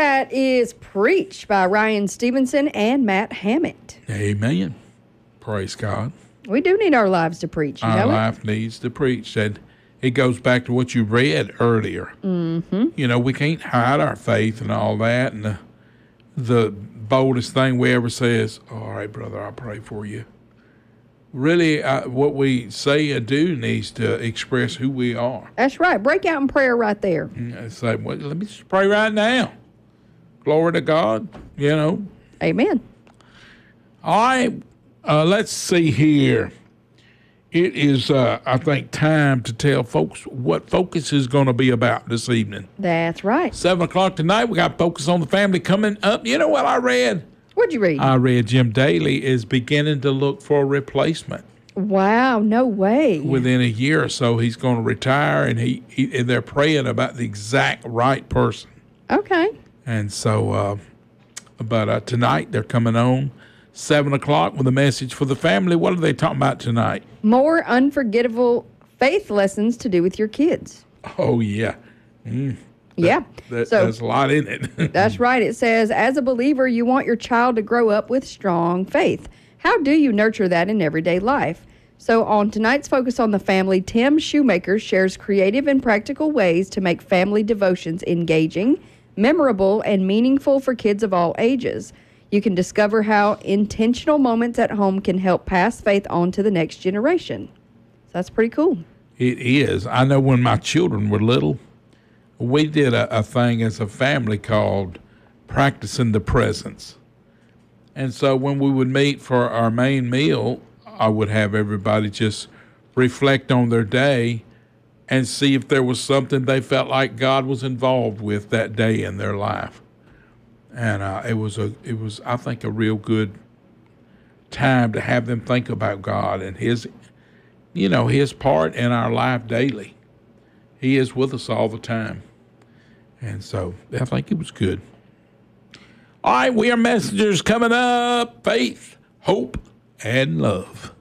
That is Preach by Ryan Stevenson and Matt Hammond. Amen. Praise God. We do need our lives to preach. Our life needs to preach. And it goes back to what you read earlier. Mm-hmm. You know, we can't hide our faith and all that. And the boldest thing we ever say is, all right, brother, I'll pray for you. Really, what we say and do needs to express who we are. That's right. Break out in prayer right there. Say, well, let me just pray right now. Glory to God, you know. Amen. All right, let's see here. It is, I think, time to tell folks what Focus is going to be about this evening. That's right. 7 o'clock tonight, we got Focus on the Family coming up. You know what I read? What'd you read? I read Jim Daly is beginning to look for a replacement. Wow, no way. Within a year or so, he's going to retire, and and they're praying about the exact right person. Okay. And so, but tonight they're coming on 7 o'clock with a message for the family. What are they talking about tonight? More unforgettable faith lessons to do with your kids. Oh, yeah. Yeah. There's a lot in it. That's right. It says, as a believer, you want your child to grow up with strong faith. How do you nurture that in everyday life? So on tonight's Focus on the Family, Tim Shoemaker shares creative and practical ways to make family devotions engaging, memorable, and meaningful for kids of all ages. You can discover how intentional moments at home can help pass faith on to the next generation. So that's pretty cool. It is. I know when my children were little, we did a thing as a family called Practicing the Presence. And so when we would meet for our main meal, I would have everybody just reflect on their day and see if there was something they felt like God was involved with that day in their life. And it was I think a real good time to have them think about God and his part in our life daily. He is with us all the time. And so I think it was good. All right, we are messengers coming up. Faith, hope, and love.